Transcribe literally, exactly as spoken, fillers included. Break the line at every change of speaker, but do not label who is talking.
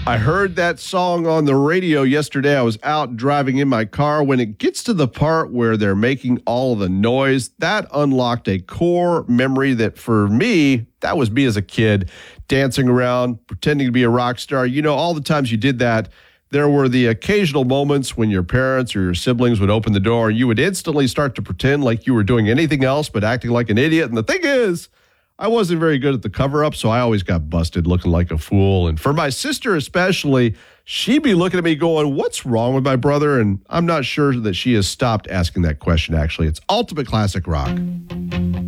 I heard that song on the radio yesterday. I was out driving in my car. When it gets to the part where they're making all of the noise, that unlocked a core memory that for me, that was me as a kid, dancing around, pretending to be a rock star. You know, all the times you did that, there were the occasional moments when your parents or your siblings would open the door and you would instantly start to pretend like you were doing anything else but acting like an idiot. And the thing is, I wasn't very good at the cover-up, so I always got busted looking like a fool. And for my sister especially, she'd be looking at me going, what's wrong with my brother? And I'm not sure that she has stopped asking that question, actually. It's Ultimate Classic Rock.